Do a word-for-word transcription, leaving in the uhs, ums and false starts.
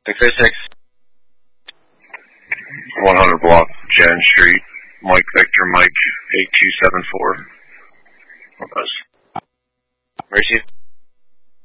six eight six. one hundred block, Jan Street, Mike Victor Mike, eight two seven four. Receive.